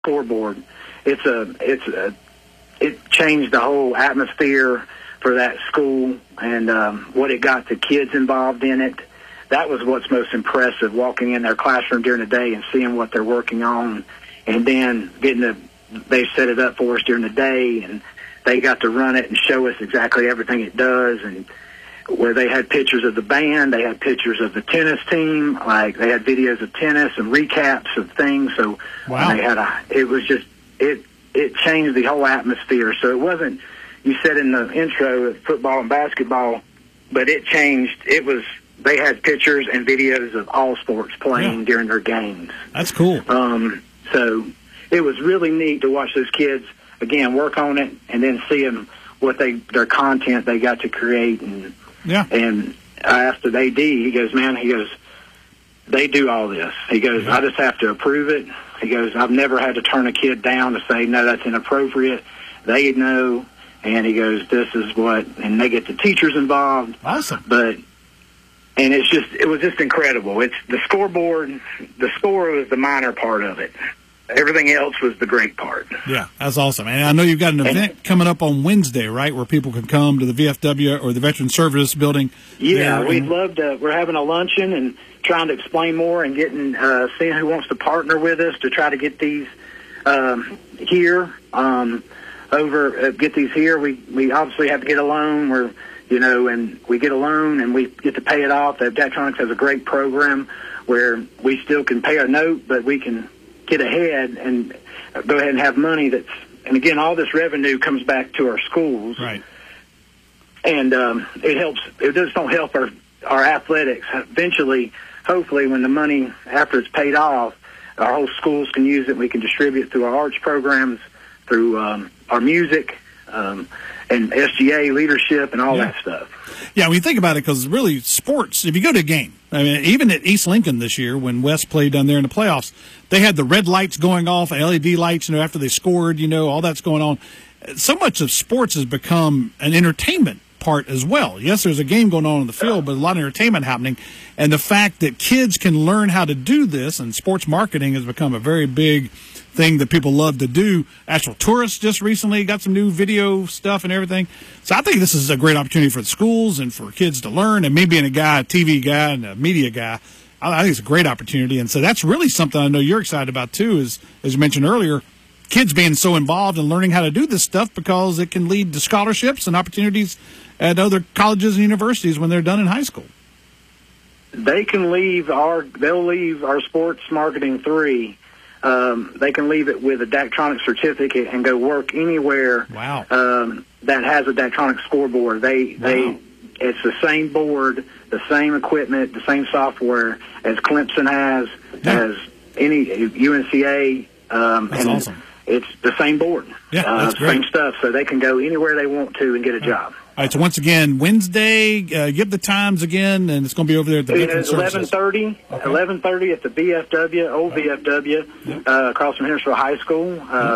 scoreboard. It changed the whole atmosphere for that school and what it got the kids involved in it. That was what's most impressive, walking in their classroom during the day and seeing what they're working on, and then they set it up for us during the day, and they got to run it and show us exactly everything it does, and where they had pictures of the band, they had pictures of the tennis team, like they had videos of tennis and recaps of things. So wow. It changed the whole atmosphere. So it wasn't, you said in the intro, football and basketball, but it changed. They had pictures and videos of all sports playing during their games. That's cool. So it was really neat to watch those kids, again, work on it and then see them, their content they got to create. And I asked the AD, he goes, they do all this. He goes, I just have to approve it. He goes, I've never had to turn a kid down to say, no, that's inappropriate. They know. And he goes, this is what, and they get the teachers involved. Awesome. And it was just incredible. It's the scoreboard. The score was the minor part of it. Everything else was the great part. Yeah, that's awesome. And I know you've got an event coming up on Wednesday, right, where people can come to the VFW or the Veteran Service Building. Yeah, we'd love to. We're having a luncheon and trying to explain more and seeing who wants to partner with us to try to get these here. Get these here. We obviously have to get a loan. And we get a loan and we get to pay it off. Daktronics has a great program where we still can pay our note, but we can get ahead and go ahead and have money and again, all this revenue comes back to our schools. Right. And it just don't help our athletics. Eventually, hopefully, when the money, after it's paid off, our whole schools can use it. We can distribute it through our arts programs, through our music, and SGA leadership and all that stuff. Yeah, when you think about it, because really sports, if you go to a game, I mean, even at East Lincoln this year when West played down there in the playoffs, they had the red lights going off, LED lights, after they scored, all that's going on. So much of sports has become an entertainment part as well. Yes, there's a game going on the field, but a lot of entertainment happening. And the fact that kids can learn how to do this, and sports marketing has become a very big thing that people love to do. Actual Tourists just recently got some new video stuff and everything. So I think this is a great opportunity for the schools and for kids to learn. And me being a TV guy and a media guy, I think it's a great opportunity. And so that's really something I know you're excited about too, is, as you mentioned earlier, kids being so involved and learning how to do this stuff, because it can lead to scholarships and opportunities at other colleges and universities when they're done in high school. They'll leave our sports marketing 3. They can leave it with a Daktronics certificate and go work anywhere. Wow. That has a Daktronics scoreboard. It's the same board, the same equipment, the same software as Clemson has, as any UNCA. That's awesome. It's the same board. Yeah, that's great. Same stuff, so they can go anywhere they want to and get a job. All right, so once again, Wednesday, give the times again, and it's going to be over there at the Veteran Services. 11:30 at the VFW, old VFW, across from Hendersonville High School.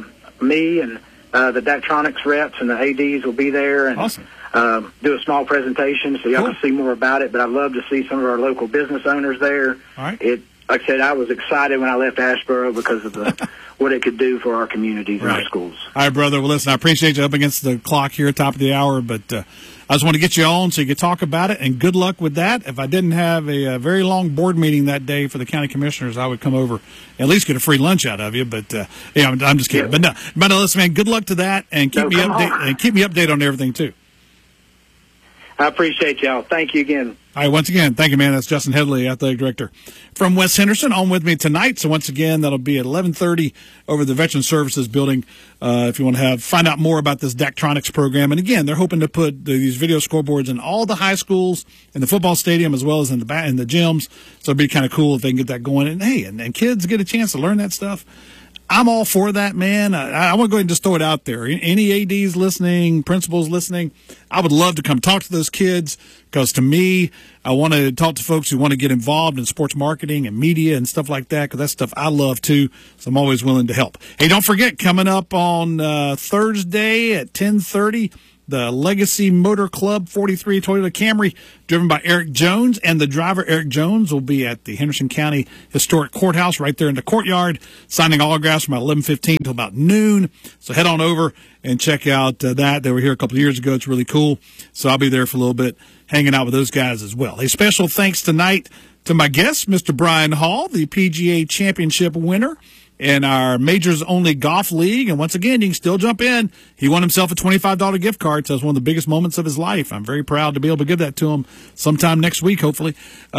Me and the Daktronics reps and the ADs will be there and awesome. Do a small presentation so y'all can see more about it. But I'd love to see some of our local business owners there. All right. Like I said, I was excited when I left Asheboro because of what it could do for our communities and our schools. All right, brother. Well, listen, I appreciate you up against the clock here, top of the hour, but I just want to get you on so you could talk about it, and good luck with that. If I didn't have a very long board meeting that day for the county commissioners, I would come over and at least get a free lunch out of you. But I'm just kidding. Yeah. But no, listen, man, good luck to that, and keep me updated on everything too. I appreciate y'all. Thank you again. All right, once again, thank you, man. That's Justin Headley, Athletic Director from West Henderson, on with me tonight. So once again, that'll be at 11:30 over the Veteran Services Building. If you want to find out more about this Daktronics program. And again, they're hoping to put these video scoreboards in all the high schools, in the football stadium, as well as in the gyms. So it'd be kind of cool if they can get that going. And hey, and kids get a chance to learn that stuff. I'm all for that, man. I want to go ahead and just throw it out there. Any ADs listening, principals listening, I would love to come talk to those kids, because to me, I want to talk to folks who want to get involved in sports marketing and media and stuff like that, because that's stuff I love too, so I'm always willing to help. Hey, don't forget, coming up on Thursday at 10:30, the Legacy Motor Club 43 Toyota Camry, driven by Eric Jones, and the driver, Eric Jones, will be at the Henderson County Historic Courthouse right there in the courtyard, signing autographs from about 11:15 till about noon. So head on over and check out that. They were here a couple of years ago. It's really cool. So I'll be there for a little bit, hanging out with those guys as well. A special thanks tonight to my guest, Mr. Brian Hall, the PGA Championship winner in our Majors Only Golf League. And once again, you can still jump in. He won himself a $25 gift card, so it's one of the biggest moments of his life. I'm very proud to be able to give that to him sometime next week, hopefully.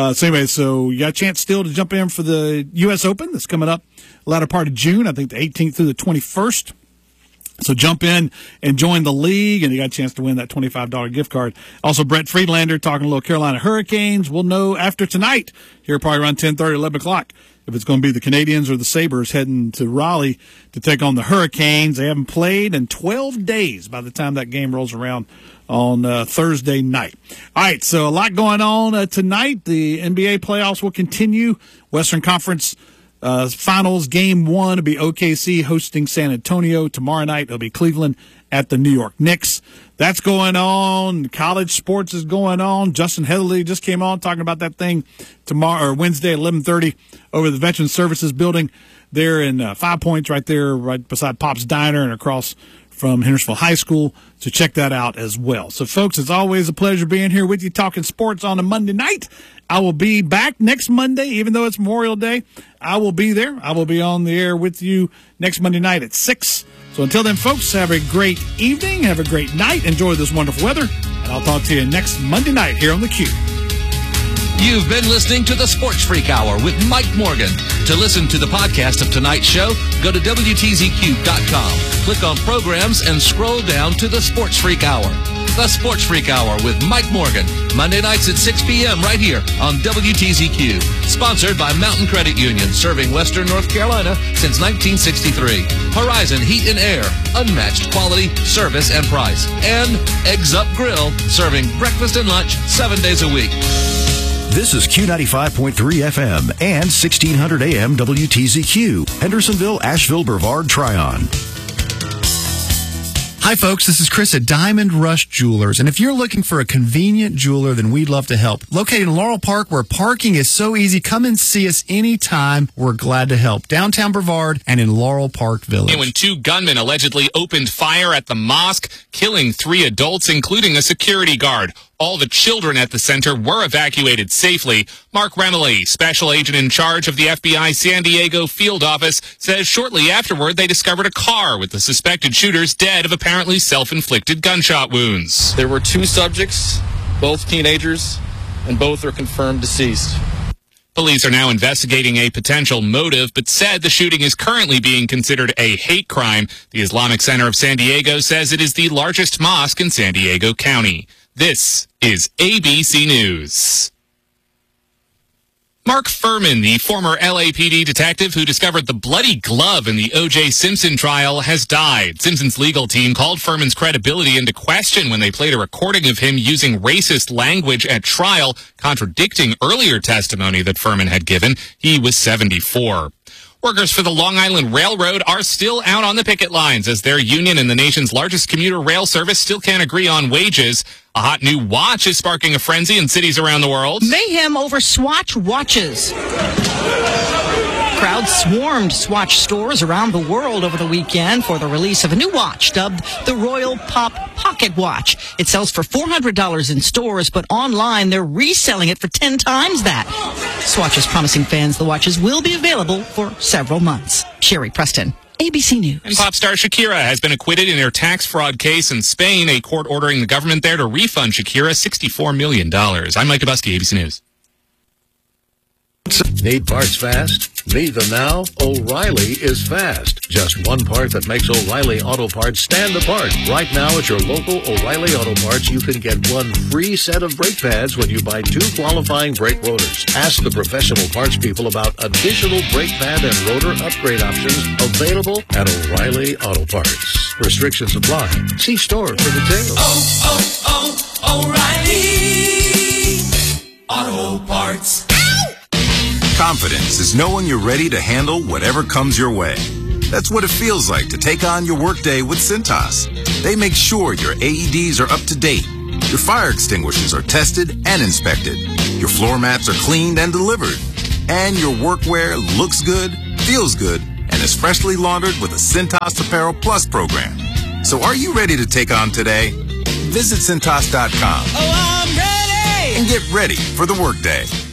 So you got a chance still to jump in for the U.S. Open that's coming up latter part of June, I think the 18th through the 21st. So jump in and join the league, and you got a chance to win that $25 gift card. Also, Brett Friedlander talking a little Carolina Hurricanes. We'll know after tonight, here probably around 10:30, 11 o'clock, if it's going to be the Canadians or the Sabres heading to Raleigh to take on the Hurricanes. They haven't played in 12 days by the time that game rolls around on Thursday night. All right, so a lot going on tonight. The NBA playoffs will continue. Western Conference Finals Game 1 will be OKC hosting San Antonio. Tomorrow night it'll be Cleveland at the New York Knicks. That's going on. College sports is going on. Justin Heatherly just came on talking about that thing tomorrow or Wednesday at 11:30 over the Veteran Services Building there in 5 Points, right there, right beside Pop's Diner and across from Hendersonville High School. So check that out as well. So, folks, it's always a pleasure being here with you talking sports on a Monday night. I will be back next Monday, even though it's Memorial Day. I will be there. I will be on the air with you next Monday night at 6. So until then, folks, have a great evening. Have a great night. Enjoy this wonderful weather. And I'll talk to you next Monday night here on theCUBE. You've been listening to the Sports Freak Hour with Mike Morgan. To listen to the podcast of tonight's show, go to WTZQ.com. Click on Programs and scroll down to the Sports Freak Hour. The Sports Freak Hour with Mike Morgan. Monday nights at 6 p.m. right here on WTZQ. Sponsored by Mountain Credit Union, serving Western North Carolina since 1963. Horizon Heat and Air, unmatched quality, service, and price. And Eggs Up Grill, serving breakfast and lunch 7 days a week. This is Q95.3 FM and 1600 AM WTZQ. Hendersonville, Asheville, Brevard, Tryon. Hi, folks. This is Chris at Diamond Rush Jewelers. And if you're looking for a convenient jeweler, then we'd love to help. Located in Laurel Park, where parking is so easy, come and see us anytime. We're glad to help. Downtown Brevard and in Laurel Park Village. And when 2 gunmen allegedly opened fire at the mosque, killing 3 adults, including a security guard. All the children at the center were evacuated safely. Mark Remley, special agent in charge of the FBI San Diego field office, says shortly afterward they discovered a car with the suspected shooters dead of apparently self-inflicted gunshot wounds. There were 2 subjects, both teenagers, and both are confirmed deceased. Police are now investigating a potential motive, but said the shooting is currently being considered a hate crime. The Islamic Center of San Diego says it is the largest mosque in San Diego County. This is ABC News. Mark Furman, the former LAPD detective who discovered the bloody glove in the O.J. Simpson trial, has died. Simpson's legal team called Furman's credibility into question when they played a recording of him using racist language at trial, contradicting earlier testimony that Furman had given. He was 74. Workers for the Long Island Railroad are still out on the picket lines as their union and the nation's largest commuter rail service still can't agree on wages. A hot new watch is sparking a frenzy in cities around the world. Mayhem over Swatch watches. Crowds swarmed Swatch stores around the world over the weekend for the release of a new watch dubbed the Royal Pop Pocket Watch. It sells for $400 in stores, but online they're reselling it for 10 times that. Swatch is promising fans the watches will be available for several months. Sherry Preston, ABC News. And pop star Shakira has been acquitted in her tax fraud case in Spain, a court ordering the government there to refund Shakira $64 million. I'm Mike Dubusky, ABC News. Need parts fast? Need them now? O'Reilly is fast. Just one part that makes O'Reilly Auto Parts stand apart. Right now at your local O'Reilly Auto Parts, you can get 1 free set of brake pads when you buy 2 qualifying brake rotors. Ask the professional parts people about additional brake pad and rotor upgrade options available at O'Reilly Auto Parts. Restrictions apply. See store for details. O'Reilly Auto Parts. Confidence is knowing you're ready to handle whatever comes your way. That's what it feels like to take on your workday with Cintas. They make sure your AEDs are up to date, your fire extinguishers are tested and inspected, your floor mats are cleaned and delivered, and your workwear looks good, feels good, and is freshly laundered with a Cintas Apparel Plus program. So are you ready to take on today? Visit Cintas.com. Oh, I'm ready! And get ready for the workday.